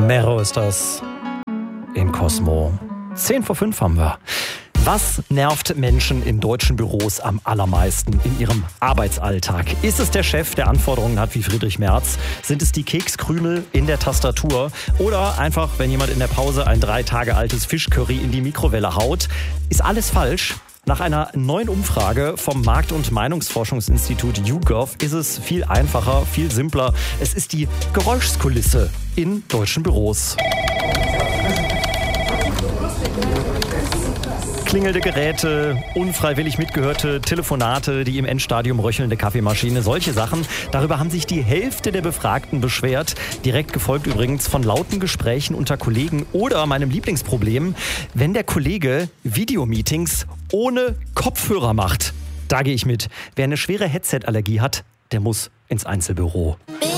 Mero ist das in Cosmo. 10:05 haben wir. Was nervt Menschen in deutschen Büros am allermeisten in ihrem Arbeitsalltag? Ist es der Chef, der Anforderungen hat wie Friedrich Merz? Sind es die Kekskrümel in der Tastatur? Oder einfach, wenn jemand in der Pause ein 3 Tage altes Fischcurry in die Mikrowelle haut? Ist alles falsch? Nach einer neuen Umfrage vom Markt- und Meinungsforschungsinstitut YouGov ist es viel einfacher, viel simpler. Es ist die Geräuschkulisse in deutschen Büros. Klingelnde Geräte, unfreiwillig mitgehörte Telefonate, die im Endstadium röchelnde Kaffeemaschine, solche Sachen. Darüber haben sich die Hälfte der Befragten beschwert. Direkt gefolgt übrigens von lauten Gesprächen unter Kollegen oder meinem Lieblingsproblem, wenn der Kollege Videomeetings ohne Kopfhörer macht. Da gehe ich mit. Wer eine schwere Headset-Allergie hat, der muss ins Einzelbüro.